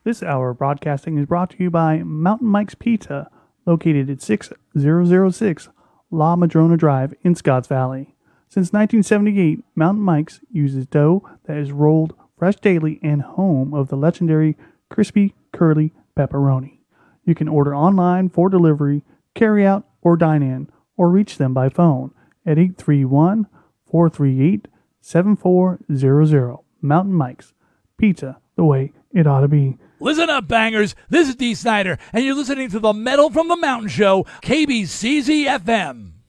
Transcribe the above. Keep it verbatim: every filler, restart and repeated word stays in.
This hour of broadcasting is brought to you by Mountain Mike's Pizza, located at six thousand six La Madrona Drive in Scotts Valley. Since nineteen seventy-eight, Mountain Mike's uses dough that is rolled fresh daily and home of the legendary crispy, curly pepperoni. You can order online for delivery, carry out, or dine in, or reach them by phone at eight three one, four three eight, seven four zero zero. Mountain Mike's Pizza, the way it ought to be. Listen up, bangers. This is Dee Snider, and you're listening to the Metal from the Mountain Show, K B C Z F M.